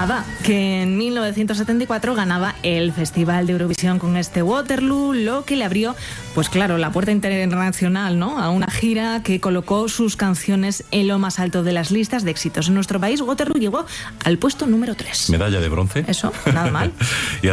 nada, que en 1974 ganaba el Festival de Eurovisión con este Waterloo, lo que le abrió, pues claro, la puerta internacional, ¿no?, a una gira que colocó sus canciones en lo más alto de las listas de éxitos. En nuestro país, Waterloo llegó al puesto número 3. Medalla de bronce. Eso, nada mal.